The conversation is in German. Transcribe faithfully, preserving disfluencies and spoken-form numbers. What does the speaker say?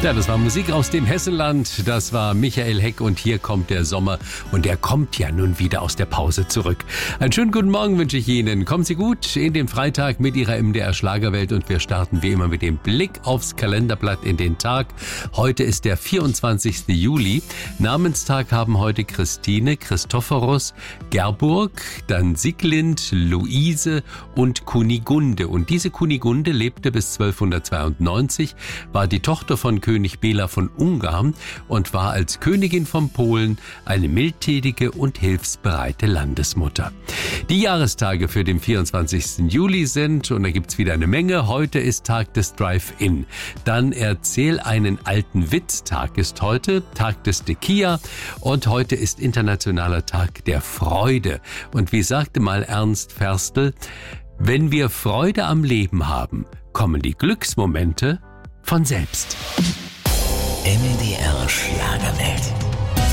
Ja, das war Musik aus dem Hessenland, das war Michael Heck und hier kommt der Sommer und der kommt ja nun wieder aus der Pause zurück. Einen schönen guten Morgen wünsche ich Ihnen. Kommen Sie gut in den Freitag mit Ihrer M D R Schlagerwelt und wir starten wie immer mit dem Blick aufs Kalenderblatt in den Tag. Heute ist der vierundzwanzigsten Juli. Namenstag haben heute Christine, Christophorus, Gerburg, dann Sieglind, Luise und Kunigunde. Und diese Kunigunde lebte bis zwölfhundertzweiundneunzig, war die Tochter von König Bela von Ungarn und war als Königin von Polen eine mildtätige und hilfsbereite Landesmutter. Die Jahrestage für den vierundzwanzigsten Juli sind, und da gibt's wieder eine Menge, heute ist Tag des Drive-In. Dann Erzähl einen alten Witz-Tag ist heute, Tag des Tequila und heute ist Internationaler Tag der Freude. Und wie sagte mal Ernst Ferstel, wenn wir Freude am Leben haben, kommen die Glücksmomente von selbst. M D R Schlagerwelt.